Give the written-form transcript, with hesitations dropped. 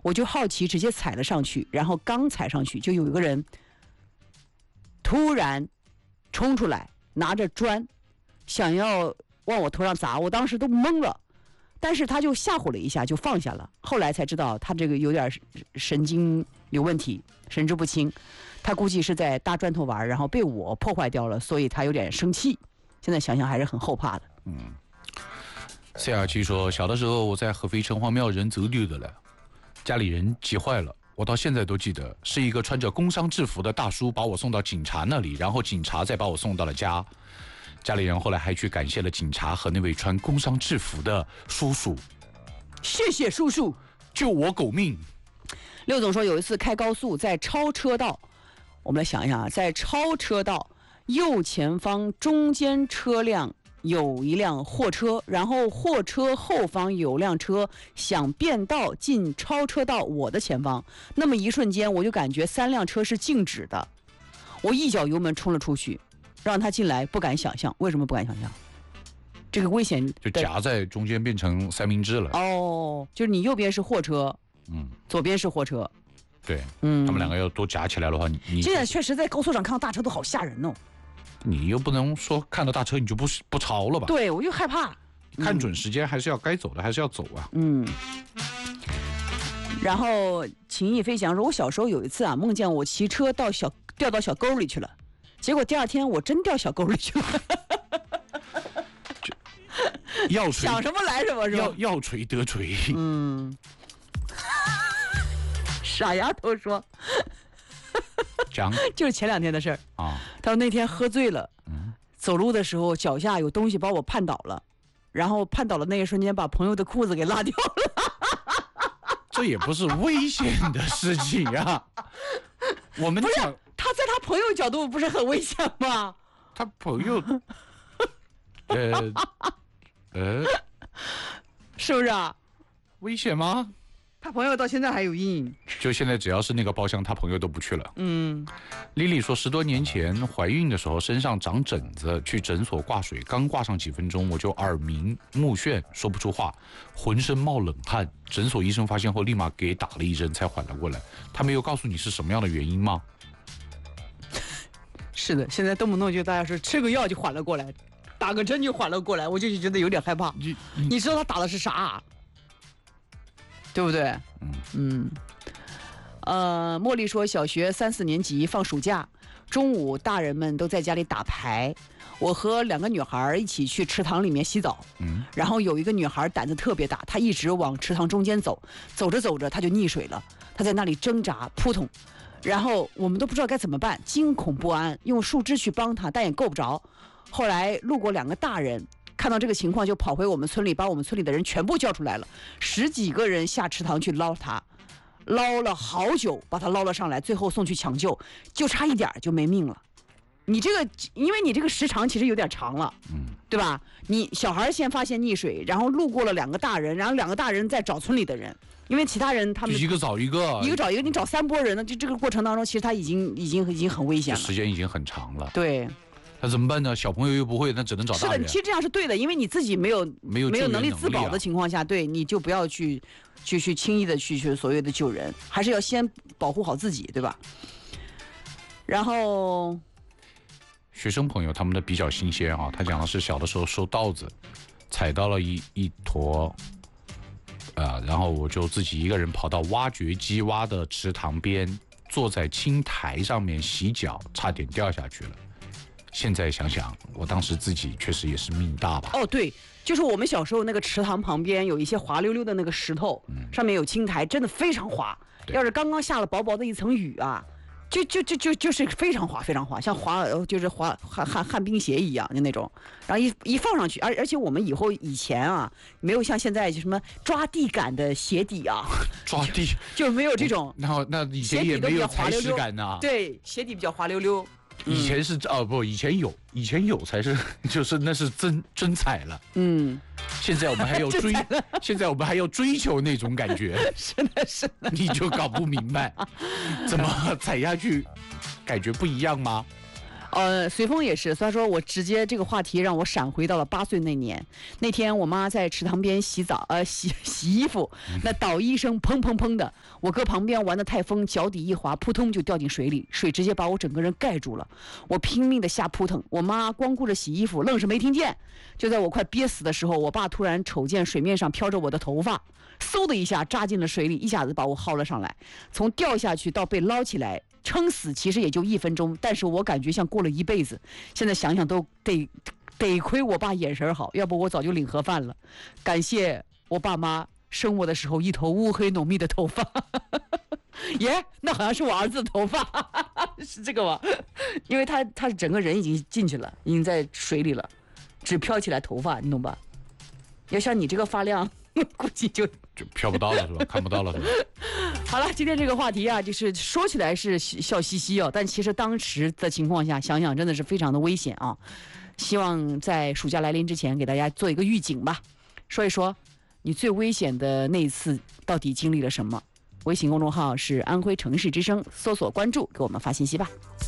我就好奇直接踩了上去，然后刚踩上去就有一个人突然冲出来，拿着砖想要往我头上砸，我当时都懵了，但是他就吓唬了一下就放下了。后来才知道他这个有点神经有问题，神志不清，他估计是在搭砖头玩，然后被我破坏掉了，所以他有点生气。现在想想还是很后怕的。 CR7说，小的时候我在合肥城隍庙人走丢的了，家里人急坏了，我到现在都记得，是一个穿着工商制服的大叔把我送到警察那里，然后警察再把我送到了家。家里人后来还去感谢了警察和那位穿工商制服的叔叔， 谢谢叔叔， 救我狗命。 六总说，有一次开高速在超车道，我们来想一想啊，在超车道右前方中间车辆有一辆货车，然后货车后方有辆车想变道进超车道我的前方，那么一瞬间我就感觉3辆车是静止的，我一脚油门冲了出去，让他进来，不敢想象。为什么不敢想象？这个危险就夹在中间变成三明治了。 哦，就是你右边是货车，左边是货车。 对，他们两个要多夹起来的话，你现在确实在高速上看到大车都好吓人哦。 你又不能说看到大车你就不超了吧？ 对，我就害怕。 看准时间还是要该走的还是要走啊。 然后情意飞翔说，我小时候有一次啊，梦见我骑车掉到小沟里去了，结果第二天我真掉小沟里去了。 要锤想什么来什么是吧？ 要锤得锤。 傻丫头说， 讲就是前2天的事儿啊。 他说那天喝醉了，走路的时候脚下有东西把我绊倒了，然后绊倒的那一瞬间把朋友的裤子给拉掉了。 这也不是危险的事情啊。我们讲他在他朋友角度不是很危险吗？ 他朋友， 是不是啊？ 危险吗？ 他朋友到现在还有阴影。 就现在只要是那个包厢，他朋友都不去了。丽丽说，10多年前怀孕的时候身上长疹子，去诊所挂水，刚挂上几分钟我就耳鸣目眩，说不出话，浑身冒冷汗。诊所医生发现后立马给打了一针才缓了过来。他没有告诉你是什么样的原因吗？ 是的，现在动不动就大家说吃个药就缓了过来，打个针就缓了过来，我就觉得有点害怕。你知道他打的是啥？对不对？茉莉说，小学3、4年级放暑假，中午大人们都在家里打牌，我和2个女孩一起去池塘里面洗澡。然后有一个女孩胆子特别大，她一直往池塘中间走，走着走着她就溺水了，她在那里挣扎扑通，然后我们都不知道该怎么办，惊恐不安，用树枝去帮她，但也够不着。后来路过2个大人，看到这个情况就跑回我们村里，把我们村里的人全部叫出来了，10几个人下池塘去捞他，捞了好久把他捞了上来，最后送去抢救，就差一点就没命了。你这个，因为你这个时长其实有点长了，对吧？你小孩先发现溺水，然后路过了2个大人，然后2个大人再找村里的人，因为其他人他们一个找一个， 一个找一个，你找3拨人呢，就这个过程当中，其实他已经很危险了， 时间已经很长了。 对。 那怎么办呢？小朋友又不会，那只能找大人。 是的，其实这样是对的，因为你自己没有能力自保的情况下，对，你就不要去轻易的去所谓的救人，还是要先保护好自己，对吧？然后学生朋友他们的比较新鲜啊，他讲的是小的时候收稻子，踩到了一坨，然后我就自己一个人跑到挖掘机挖的池塘边，坐在青苔上面洗脚，差点掉下去了。现在想想，我当时自己确实也是命大吧。 哦，对，就是我们小时候那个池塘旁边有一些滑溜溜的那个石头，上面有青苔，真的非常滑。要是刚刚下了薄薄的一层雨啊，就是非常滑，非常滑，像就是旱冰鞋一样的那种。然后一放上去，而且我们以前啊，没有像现在就什么抓地感的鞋底啊， 抓地就没有这种。 那以前也没有踩屎感呐。 对，鞋底比较滑溜溜。 以前是以前有才是，就是那是真踩了。现在我们还要现在我们还要追求那种感觉。 是的， 你就搞不明白，怎么踩下去感觉不一样吗？ 随风也是，所以说我直接这个话题让我闪回到了8岁那年。那天我妈在池塘边洗澡，洗衣服，那倒一声砰砰砰的，我搁旁边玩的太疯，脚底一滑，扑通就掉进水里，水直接把我整个人盖住了。我拼命的下扑腾，我妈光顾着洗衣服，愣是没听见。就在我快憋死的时候，我爸突然瞅见水面上飘着我的头发，嗖的一下扎进了水里，一下子把我薅了上来。从掉下去到被捞起来，撑死其实也就1分钟，但是我感觉像过了一辈子。现在想想都得亏我爸眼神好，要不我早就领盒饭了。感谢我爸妈生我的时候一头乌黑浓密的头发。耶，那好像是我儿子的头发，是这个吗？因为他整个人已经进去了，已经在水里了，只飘起来头发，你懂吧？要像你这个发量，估计就飘不到了是吧？看不到了是吧？ 好了，今天这个话题啊，就是说起来是笑嘻嘻哦，但其实当时的情况下想想真的是非常的危险啊。希望在暑假来临之前给大家做一个预警吧，说一说你最危险的那一次到底经历了什么。微信公众号是安徽城市之声，搜索关注，给我们发信息吧。